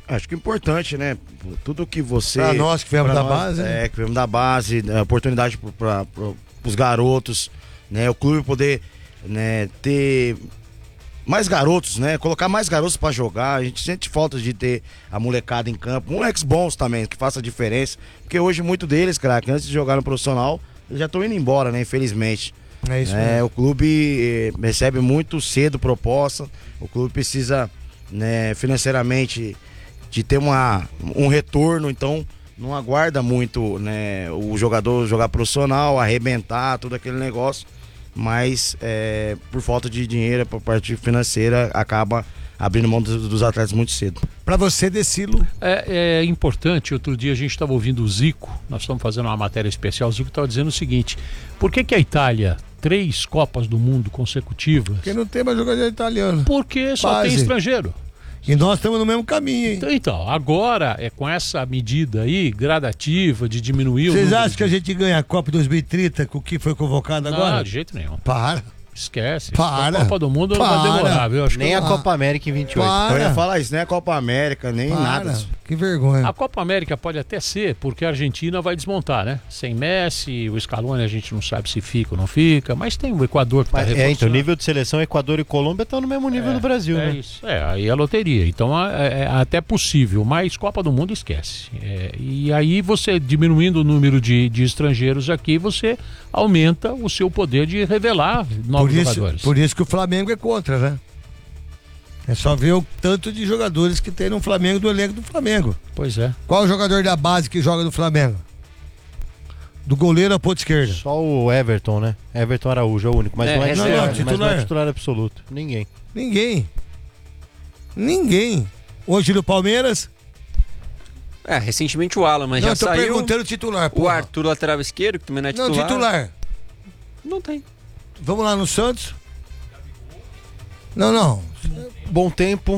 Acho que é importante, né? Tudo que você... Pra nós que viemos da base, né? Que viemos da base, oportunidade para os garotos, né? O clube poder, né, ter mais garotos, né? Colocar mais garotos para jogar. A gente sente falta de ter a molecada em campo. Moleques bons também, que façam a diferença. Porque hoje muitos deles, craque, antes de jogar no profissional, eles já estão indo embora, né? Infelizmente. É isso mesmo. O clube recebe muito cedo proposta. O clube precisa, né, financeiramente de ter um retorno, então não aguarda muito, né, o jogador jogar profissional, arrebentar, todo aquele negócio, mas por falta de dinheiro, por parte financeira, acaba abrindo mão dos atletas muito cedo. Pra você, Decilo? É importante. Outro dia a gente estava ouvindo o Zico, nós estamos fazendo uma matéria especial, o Zico estava dizendo o seguinte: por que a Itália, 3 Copas do Mundo consecutivas? Porque não tem mais jogador italiano. Porque só tem estrangeiro. E nós estamos no mesmo caminho, hein? Então, agora, com essa medida aí, gradativa, de diminuir Vocês acham que a gente ganha a Copa 2030 com o que foi convocado agora? Não, de jeito nenhum. Para. Esquece. Para. A Copa do Mundo não vai demorar, viu? Acho nem que a Copa América em 28. Eu ia falar isso, nem a Copa América, nem nada disso. Que vergonha. A Copa América pode até ser, porque a Argentina vai desmontar, né? Sem Messi, o Scaloni a gente não sabe se fica ou não fica, mas tem o Equador que tá reforçando. Então o nível de seleção Equador e Colômbia estão no mesmo nível do Brasil, né? Isso. Aí é loteria. Então é até possível, mas Copa do Mundo esquece. E aí você, diminuindo o número de estrangeiros aqui, você aumenta o seu poder de revelar novos jogadores. Por isso que o Flamengo é contra, né? É só ver o tanto de jogadores que tem no Flamengo, do elenco do Flamengo. Pois é. Qual o jogador da base que joga no Flamengo? Do goleiro à ponta esquerda. Só o Everton, né? Everton Araújo é o único, mas não é titular. mas não é titular absoluto. Ninguém. Hoje no Palmeiras? Recentemente o Alan, mas já saiu. Não, eu tô perguntando o titular, pô. O Arthur, lateral esquerdo, que também não é titular. Não, titular. Não tem. Vamos lá no Santos? Não. Bom tempo.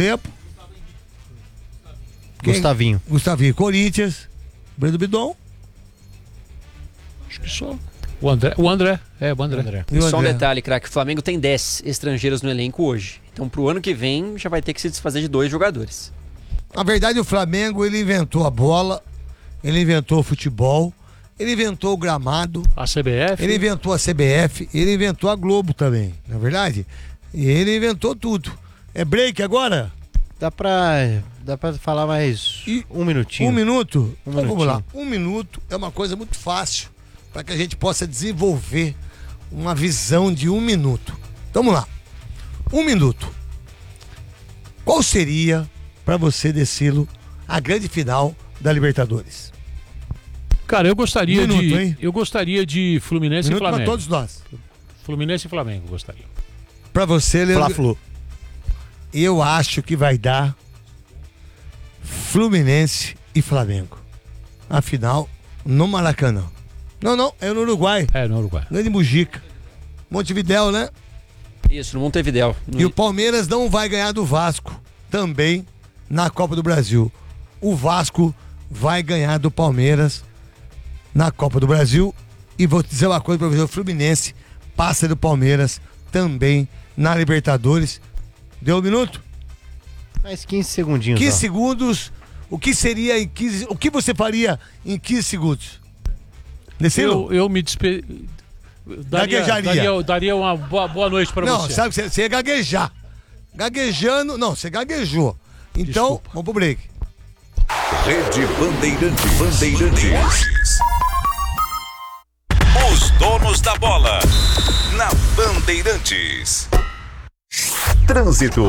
Gustavinho. Corinthians. Breno Bidon. Acho que só. O André. E só um detalhe, craque, o Flamengo tem 10 estrangeiros no elenco hoje. Então pro ano que vem já vai ter que se desfazer de 2 jogadores. Na verdade, o Flamengo, ele inventou a bola, ele inventou o futebol, ele inventou o gramado. A CBF. Ele inventou a CBF, ele inventou a Globo também, não é verdade? E ele inventou tudo. É break agora? Dá pra falar mais um minutinho. Um minuto? Então vamos lá. minutinho. 1 minuto é uma coisa muito fácil para que a gente possa desenvolver uma visão de 1 minuto. Então, vamos lá. 1 minuto. Qual seria, para você, Decilo, a grande final da Libertadores? Cara, eu gostaria de Fluminense e Flamengo. Para todos nós. Fluminense e Flamengo, gostaria. Para você, Leandro. Fla-Flu. Eu acho que vai dar Fluminense e Flamengo. Afinal, no Maracanã. Não, é no Uruguai. No Uruguai. Não é de Mujica. Montevidéu, né? Isso, no Montevidéu. E o Palmeiras não vai ganhar do Vasco também na Copa do Brasil. O Vasco vai ganhar do Palmeiras na Copa do Brasil. E vou te dizer uma coisa pra você: o Fluminense passa do Palmeiras também na Libertadores. Deu 1 minuto? Mais 15 segundinhos. 15 segundos. O que seria em 15? O que você faria em 15 segundos? Decilo? Eu me despe... Daria uma boa noite pra você. Não, sabe que você ia gaguejar. Gaguejando. Não, você gaguejou. Então, Desculpa. vamos pro break. Rede Bandeirantes. Os donos da bola. Na Bandeirantes. Trânsito.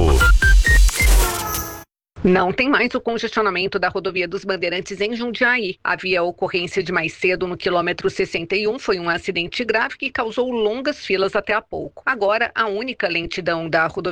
Não tem mais o congestionamento da rodovia dos Bandeirantes em Jundiaí. Havia ocorrência de mais cedo no quilômetro 61, foi um acidente grave que causou longas filas até há pouco. Agora, a única lentidão da rodovia